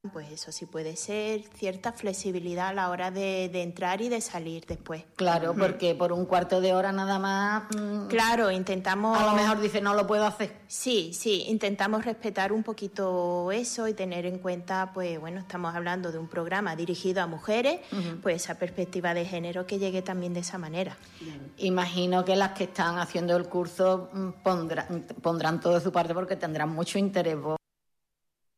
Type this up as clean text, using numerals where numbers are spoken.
pues eso sí puede ser cierta flexibilidad a la hora de entrar y de salir después. Claro, porque por un cuarto de hora nada más... Claro, intentamos... A lo mejor dice, no lo puedo hacer. Sí, intentamos respetar un poquito eso y tener en cuenta, pues bueno, estamos hablando de un programa dirigido a mujeres, pues esa perspectiva de género que llegue también de esa manera. Imagino que las que están haciendo el curso pondrán todo de su parte porque tendrán mucho interés.